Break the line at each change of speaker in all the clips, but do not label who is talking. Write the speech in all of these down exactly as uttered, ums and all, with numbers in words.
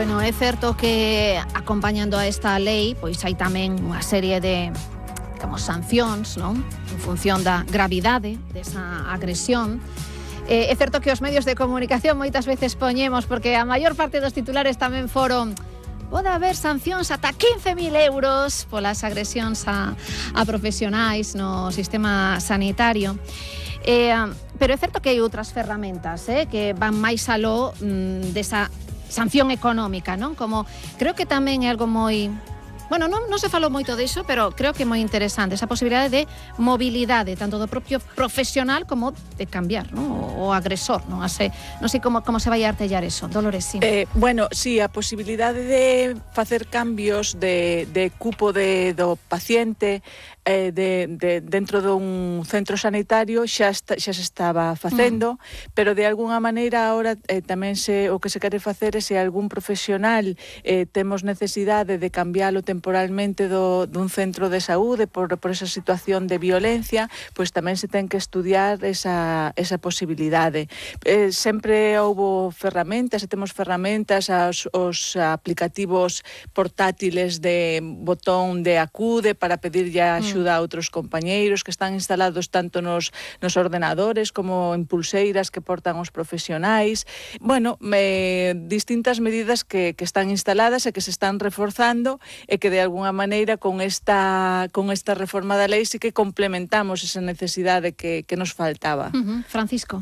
Bueno, é certo que acompañando a esta lei, pois hai tamén unha serie de como sancións, non? En función da gravidade desa agresión. Eh, é certo que os medios de comunicación moitas veces poñemos, porque a maior parte dos titulares tamén foron pode haber sancións ata quince mil euros polas agresións a, a profesionais no sistema sanitario. Eh, pero é certo que hai outras ferramentas eh, que van máis aló mm, desa sanción económica, non? Como creo que tamén é algo moi... Bueno, non, non se falou moito diso, pero creo que é moi interesante esa posibilidade de mobilidade, tanto do propio profesional como de cambiar, non? O, o agresor, non? Ase, non sei como, como se vai a artellar eso. Dolores, sí.
Eh, bueno, sí, a posibilidade de facer cambios de, de cupo de, do paciente eh, de, de, dentro dun centro sanitario xa, está, xa se estaba facendo, mm. pero de alguna maneira ahora eh, tamén se, o que se quere facer é se algún profesional eh, temos necesidade de cambiálo temporalmente do, dun centro de saúde por, por esa situación de violencia, pois tamén se ten que estudiar esa, esa posibilidade. Eh, sempre houbo ferramentas, e temos ferramentas, os, os aplicativos portátiles de botón de acude para pedirlle axuda mm. a outros compañeiros que están instalados tanto nos, nos ordenadores como en pulseiras que portan os profesionais. Bueno, me, distintas medidas que, que están instaladas e que se están reforzando e que de alguna maneira con esta con esta reforma da lei sí que complementamos esa necesidade que, que nos faltaba.
Uh-huh. Francisco.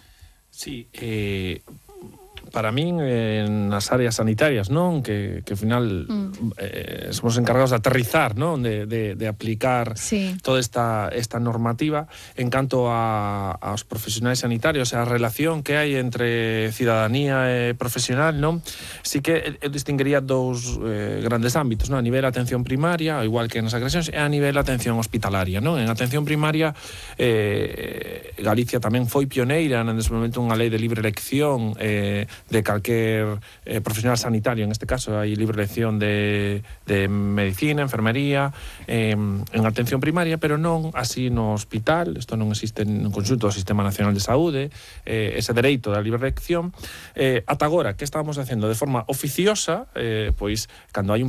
Sí, eh, para min eh, nas áreas sanitarias, non? Que, que ao final mm. eh, somos encargados de aterrizar, non? De, de, de aplicar sí. toda esta, esta normativa en canto a, aos profesionais sanitarios, a relación que hai entre cidadanía e profesional, non? Sí que eu distinguiría dous eh, grandes ámbitos, non? A nivel atención primaria, igual que nas agresións, e a nivel atención hospitalaria, non? En atención primaria, eh, Galicia tamén foi pioneira en ese momento unha lei de libre elección eh, de calquer eh, profesional sanitario, en este caso hai libre elección de, de medicina, enfermería, eh, en atención primaria, pero non así no hospital. Isto non existe no conxunto do Sistema Nacional de Saúde, eh, ese dereito da libre elección. Eh, ata agora, que estábamos facendo de forma oficiosa, eh, pois, cando hai un